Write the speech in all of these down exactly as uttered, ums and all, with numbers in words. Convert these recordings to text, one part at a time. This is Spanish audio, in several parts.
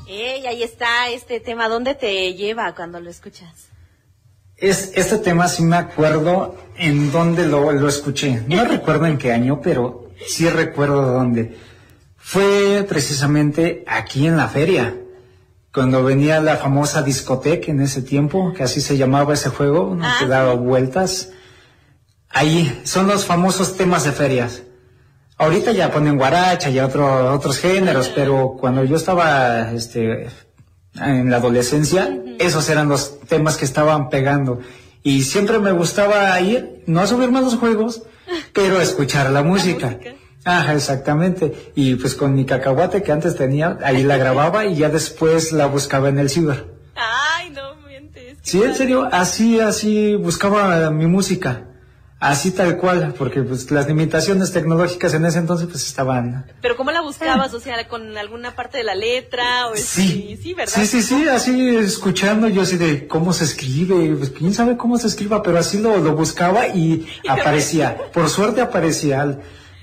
Ey, ahí está este tema. ¿Dónde te lleva cuando lo escuchas? Es, este tema sí me acuerdo en dónde lo, lo escuché. No recuerdo en qué año, pero sí recuerdo dónde. Fue precisamente aquí en la feria, cuando venía la famosa discoteca en ese tiempo, que así se llamaba ese juego, ¿no? Ah, Que daba vueltas. Ahí son los famosos temas de ferias. Ahorita ya ponen guaracha y otro, otros géneros, pero cuando yo estaba este, en la adolescencia, uh-huh. esos eran los temas que estaban pegando. Y siempre me gustaba ir, no a subirme a los juegos, pero a escuchar la música. ¿La música? Ajá, exactamente. Y pues con mi cacahuate que antes tenía, ahí la grababa y ya después la buscaba en el ciber. Ay, no mientes. Sí, en serio, así, así buscaba mi música. Así tal cual, porque pues las limitaciones tecnológicas en ese entonces pues estaban... ¿Pero cómo la buscabas? O sea, ¿con alguna parte de la letra? O sí, sí, ¿verdad? Sí, sí, sí, así escuchando yo así de cómo se escribe, pues quién sabe cómo se escriba, pero así lo, lo buscaba y aparecía. Por suerte aparecía.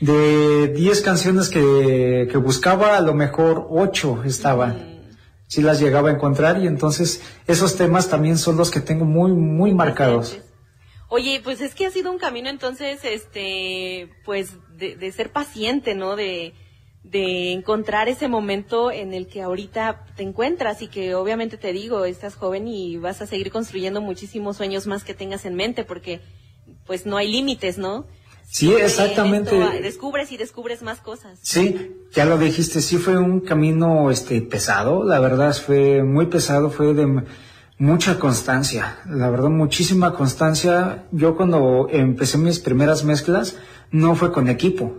De diez canciones que, que buscaba, a lo mejor ocho estaban. Mm. Sí las llegaba a encontrar y entonces esos temas también son los que tengo muy, muy marcados. Oye, pues es que ha sido un camino entonces, este, pues de, de ser paciente, ¿no? De, de encontrar ese momento en el que ahorita te encuentras y que obviamente te digo, estás joven y vas a seguir construyendo muchísimos sueños más que tengas en mente porque pues no hay límites, ¿no? Sí, exactamente. Esto, descubres y descubres más cosas. Sí, ya lo dijiste, sí fue un camino este pesado, la verdad fue muy pesado, fue de mucha constancia, la verdad muchísima constancia. Yo cuando empecé mis primeras mezclas no fue con equipo,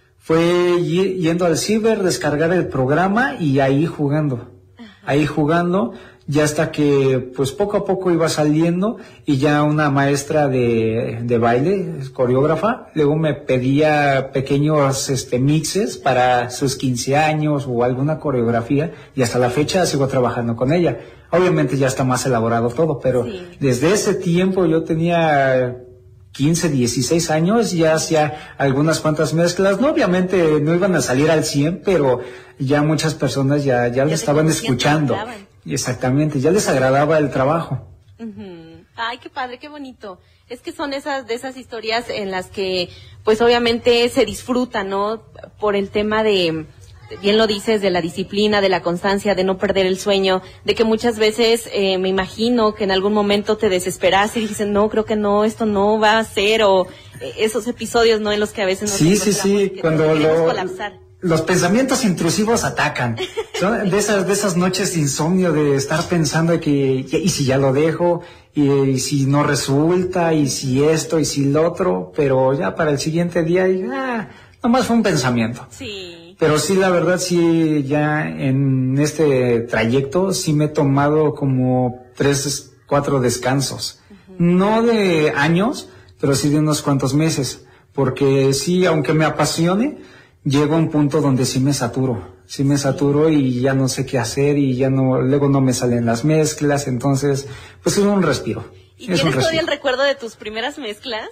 fue yendo al ciber, descargar el programa y ahí jugando, Ajá. ahí jugando. Ya hasta que pues poco a poco iba saliendo y ya una maestra de, de baile, coreógrafa, luego me pedía pequeños este mixes para sus quince años o alguna coreografía y hasta la fecha sigo trabajando con ella. Obviamente ya está más elaborado todo, pero sí. Desde ese tiempo yo tenía quince, dieciséis años, ya hacía algunas cuantas mezclas, no obviamente no iban a salir al cien, pero ya muchas personas ya, ya, ya lo estaban escuchando. Exactamente, ya les agradaba el trabajo. Uh-huh. Ay, qué padre, qué bonito. Es que son esas de esas historias en las que, pues obviamente se disfruta, ¿no? Por el tema de, bien lo dices, de la disciplina, de la constancia, de no perder el sueño, de que muchas veces eh, me imagino que en algún momento te desesperas y dices, no, creo que no, esto no va a ser, o eh, esos episodios, ¿no? En los que a veces nos sí, sí, sí, cuando lo... colapsar. Los pensamientos intrusivos atacan. Son de esas, de esas noches de insomnio de estar pensando que, y si ya lo dejo, y, y si no resulta, y si esto, y si lo otro, pero ya para el siguiente día, y, ah, nomás fue un pensamiento. Sí. Pero sí, la verdad, sí, ya en este trayecto, sí me he tomado como tres, cuatro descansos. Uh-huh. No de años, pero sí de unos cuantos meses. Porque sí, aunque me apasione, llego a un punto donde sí me saturo, sí me saturo y ya no sé qué hacer y ya no, luego no me salen las mezclas, entonces, pues es un respiro. ¿Y tienes todavía el recuerdo de tus primeras mezclas?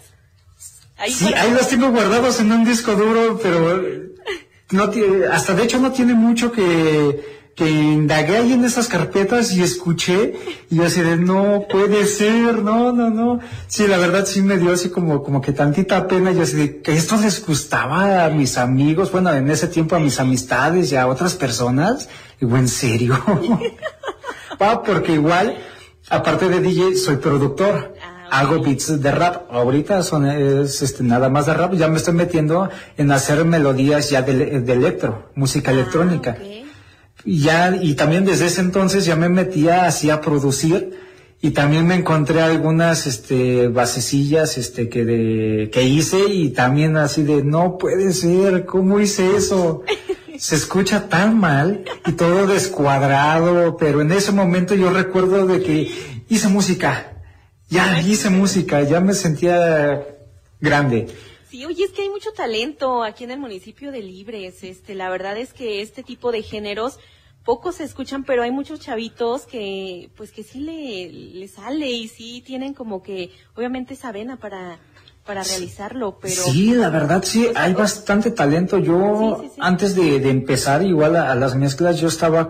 Ahí sí, ahí los tengo guardados en un disco duro, pero no tiene, hasta de hecho no tiene mucho que, que indagué ahí en esas carpetas y escuché y yo así de no puede ser, no, no, no. Sí, la verdad sí me dio así como, como que tantita pena, yo así de que esto les gustaba a mis amigos, bueno, en ese tiempo a mis amistades y a otras personas. Digo, ¿en serio? Ah, porque igual, aparte de D J, soy productor. Hago beats de rap, ahorita son es, este, nada más de rap, ya me estoy metiendo en hacer melodías ya de, de electro, música ah, electrónica. Okay. Ya, y también desde ese entonces ya me metía así a producir y también me encontré algunas, este, basecillas, este, que de, que hice y también así de, no puede ser, ¿cómo hice eso? Se escucha tan mal y todo descuadrado, pero en ese momento yo recuerdo de que hice música. Ya hice música, ya me sentía grande. Sí, oye, es que hay mucho talento aquí en el municipio de Libres. Este, la verdad es que este tipo de géneros pocos se escuchan, pero hay muchos chavitos que, pues que sí le, le sale y sí tienen como que, obviamente, esa vena para, para realizarlo, pero... Sí, la verdad sí, hay bastante talento. Yo, sí, sí, sí. antes de, de empezar igual a, a las mezclas, yo estaba